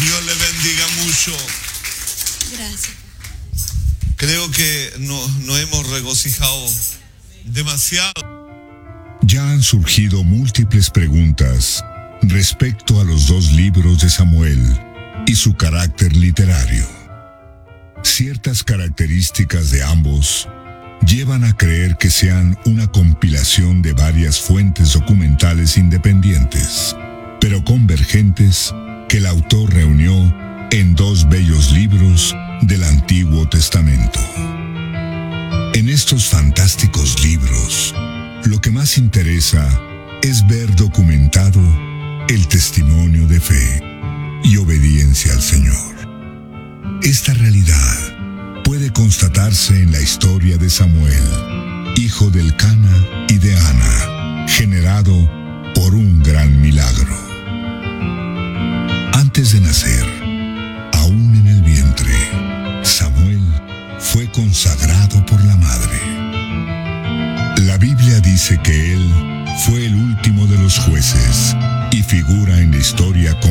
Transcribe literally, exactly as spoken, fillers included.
Dios le bendiga mucho. Gracias. Creo que nos no hemos regocijado demasiado. Ya han surgido múltiples preguntas respecto a los dos libros de Samuel y su carácter literario. Ciertas características de ambos llevan a creer que sean una compilación de varias fuentes documentales independientes, pero convergentes, que el autor reunió en dos bellos libros del Antiguo Testamento. En estos fantásticos libros, lo que más interesa es ver documentado el testimonio de fe y obediencia al Señor. Esta realidad puede constatarse en la historia de Samuel, hijo del Elcana y de Ana, generado por un gran milagro. Antes de nacer, aún en el vientre, Samuel fue consagrado por la madre. La Biblia dice que él fue el último de los jueces y figura